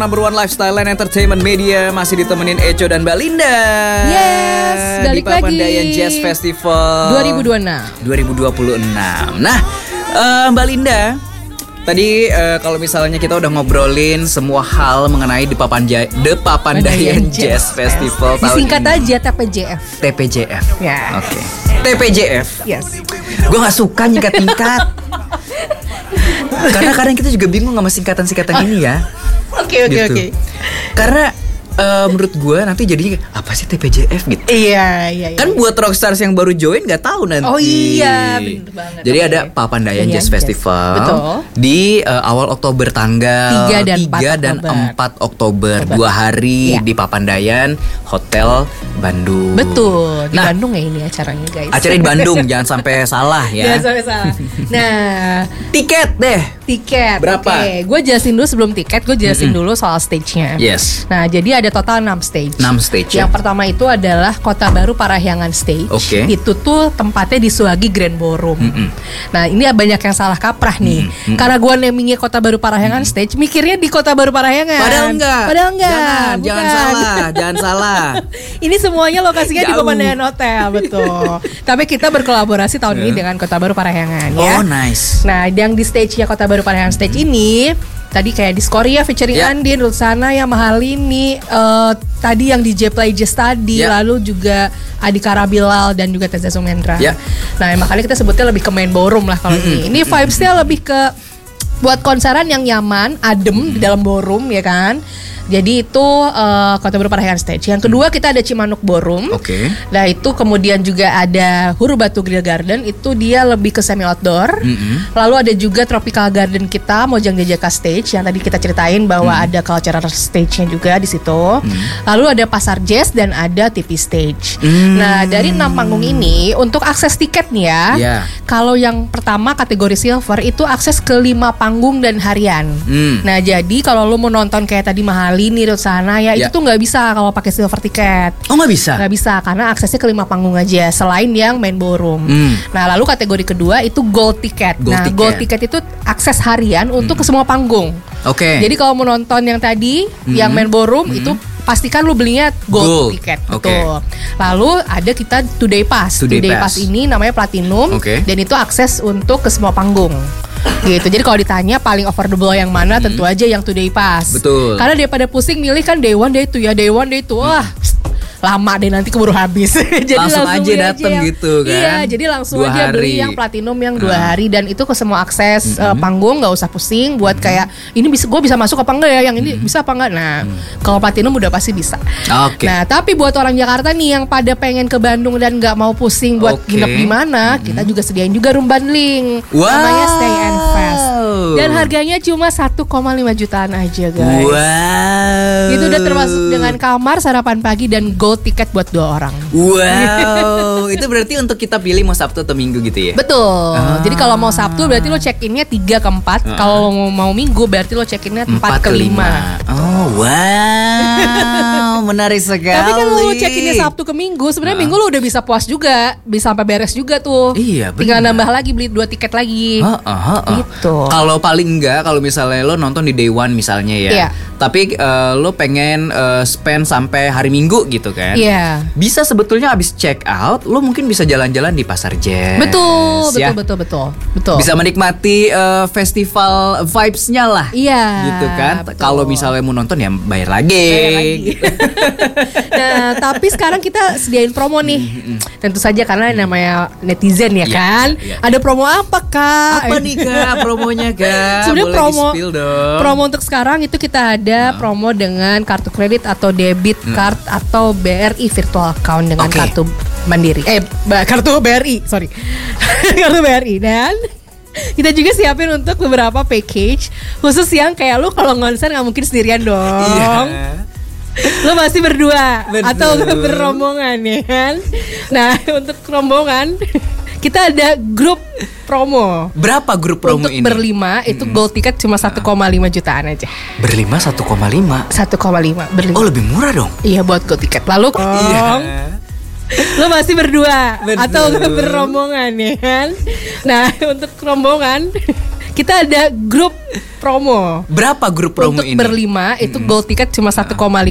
Number one lifestyle and entertainment media masih ditemenin Eco dan Mbak Linda. Yes, balik di Papandayan lagi. Jazz Festival 2026. Nah, Mbak Linda, tadi kalau misalnya kita udah ngobrolin semua hal mengenai The Papandayan Jazz Festival tahun Disingkat ini. aja TPJF. TPJF. Ya. Oke. TPJF. Yes. Gue gak suka nyingkat-nyingkat. Karena kadang kita juga bingung sama singkatan-singkatan ini ya. Oke. Karena menurut gue nanti jadinya apa sih TPJF gitu. Iya. Kan buat rockstars yang baru join gak tahu nanti. Oh iya, bener banget. Jadi Oke. ada Papandayan Jazz Festival. Betul. Di awal Oktober tanggal 3 dan 4 Oktober 2 hari Iya. di Papandayan Hotel Bandung. Betul. Di Nah, Bandung ya ini acaranya guys. acara di Bandung jangan sampai salah ya. Jangan sampai salah. Nah, Tiket deh. tiket. Berapa? Oke, gue jelasin dulu sebelum tiket. Gue jelasin dulu soal stage-nya. Yes. Nah, jadi ada total 6 stage. 6 stage ya. Yang pertama itu adalah Kota Baru Parahyangan Stage. Oke. Itu tuh tempatnya di Suwagi Grand Ballroom. Nah, ini banyak yang salah kaprah nih. Karena gue namingnya Kota Baru Parahyangan Stage, mikirnya di Kota Baru Parahyangan. Padahal enggak. Bukan. Jangan salah. Ini semuanya lokasinya di Jauh. Papandayan Hotel, betul. Tapi kita berkolaborasi tahun ini dengan Kota Baru Parahyangan ya. Oh, nice. Nah, yang di stage-nya Kota Baru Parahyangan Stage ini tadi kayak Diskoria featuring Ya. Andin, Rutsana, Mahalini, tadi yang DJ Play Jazz tadi, Ya. lalu juga Adhika Rabilal dan juga Teza Sumendra. Ya. Nah, makanya kita sebutnya lebih ke main ballroom lah kalau ini. Ini vibes-nya lebih ke buat konseran yang nyaman, adem di dalam ballroom ya kan. Jadi itu Kota Baru Parahyangan Stage. Yang kedua kita ada Cimanuk Ballroom. Oke. Nah itu kemudian juga ada Huru Batu Grill Garden. Itu dia lebih ke semi outdoor. Lalu ada juga Tropical Garden kita, Mojang Jajaka Stage yang tadi kita ceritain bahwa ada cultural stage-nya juga di situ. Lalu ada Pasar Jazz dan ada TV Stage. Nah dari 6 panggung ini untuk akses tiket nih ya. Ya. Kalau yang pertama kategori silver itu akses ke 5 panggung dan harian. Nah jadi kalau lu mau nonton kayak tadi Mahalini, Rutsana ya, itu tuh nggak bisa kalau pakai silver tiket. Oh, nggak bisa. Nggak bisa karena aksesnya ke 5 panggung aja selain yang main ballroom. Nah lalu kategori kedua itu gold ticket. Gold ticket itu akses harian untuk ke semua panggung. Oke. Jadi kalau mau nonton yang tadi yang main ballroom itu pastikan lu belinya gold ticket. Oke. Betul. Lalu ada kita Today Pass. Today Pass. Ini namanya platinum Oke. dan itu akses untuk ke semua panggung. Gitu. Jadi kalau ditanya paling affordable yang mana, tentu aja yang Today Pass. Betul. Karena daripada pusing milih kan day one day two. Wah, lama deh nanti keburu habis. Jadi Langsung aja beli dateng yang- gitu kan. Iya, jadi langsung 2 aja beli hari. yang platinum yang 2 hari dan itu ke semua akses panggung, nggak usah pusing buat kayak ini gue bisa masuk apa enggak ya, yang ini bisa apa enggak. Nah, kalau platinum udah pasti bisa. Oke. Nah, tapi buat orang Jakarta nih yang pada pengen ke Bandung dan nggak mau pusing buat Oke. nginep di mana, kita juga sediain juga room bundling. Wow. Namanya Stay and Fast. Dan harganya cuma 1,5 jutaan aja, guys. Wow. Itu udah termasuk dengan kamar, sarapan pagi dan gold tiket buat 2 orang. Wow. Itu berarti untuk kita pilih mau Sabtu atau Minggu gitu ya? Betul. Jadi kalau mau Sabtu berarti lo check-innya 3 ke 4. Kalau mau Minggu berarti lo check-innya 4 ke 5. Oh, wow. Menarik sekali. Tapi kan lo check-innya Sabtu ke Minggu, sebenarnya Minggu lo udah bisa puas juga, bisa sampai beres juga tuh. Iya, Tinggal benar. nambah lagi beli 2 tiket lagi. Gitu. Kalau paling enggak, kalau misalnya lo nonton di day one misalnya ya, Iya. tapi lo pengen spend sampai hari Minggu gitu kan? Iya. Bisa sebetulnya abis check out, lo mungkin bisa jalan-jalan di Pasar Jazz. Betul. ya. Betul. Bisa menikmati festival vibes-nya lah. Iya. Gitu kan? betul. Kalau misalnya mau nonton ya bayar lagi. Nah, tapi sekarang kita sediain promo nih. Tentu saja karena namanya netizen ya Iya, kan. iya. Ada promo apa, Kak? Apa nih Kak promonya Kak? Sebenarnya Boleh di-spill dong. promo untuk sekarang itu kita ada promo dengan kartu kredit atau debit card atau BRI virtual account dengan Oke. kartu Mandiri. Kartu BRI, sorry. Kartu BRI dan kita juga siapin untuk beberapa package khusus yang kayak lu kalau konser nggak mungkin sendirian dong. Iya. Lo pasti berdua Betul. atau berombongan ya kan. Nah untuk rombongan kita ada grup promo. Berapa grup promo Untuk ini? berlima itu gold ticket cuma 1,5 jutaan aja. Berlima 1,5. 1,5 berlima. Oh lebih murah dong. Iya buat gold ticket. Lalu lo pasti berdua Betul. atau berombongan ya kan. Nah untuk rombongan Kita ada grup promo. Berapa grup promo Untuk ini? berlima itu gold ticket cuma 1,5